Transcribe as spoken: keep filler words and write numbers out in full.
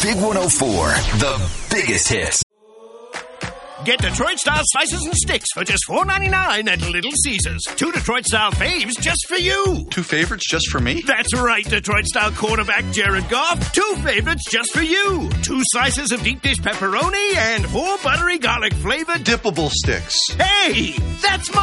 Big one oh four, the biggest hits. Get Detroit-style slices and sticks for just four ninety-nine at Little Caesars. Two Detroit-style faves just for you. Two favorites just for me? That's right, Detroit-style quarterback Jared Goff. Two favorites just for you. Two slices of deep dish pepperoni and four buttery garlic flavored dippable sticks. Hey, that's my